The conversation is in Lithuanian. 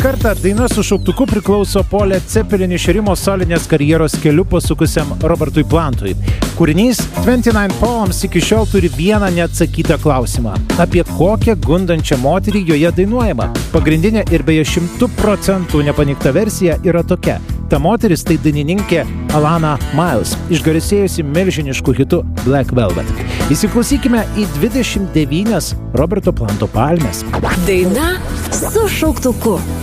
kartą daina su šauktuku priklauso Polė Cepelin iširimo solinės karjeros keliu pasukusiam Robertui Plantui. Kūrinys 29 Poems iki šiol turi vieną neatsakytą klausimą. Apie kokią gundančią moterį joje dainuojama? Pagrindinė ir beje 100% nepaneigta versija yra tokia. Ta moteris tai dainininkė Alana Miles, išgarsėjusi milžinišku hitu Black Velvet. Įsiklausykime į 29 Roberto Planto palmes. Daina su šauktuku.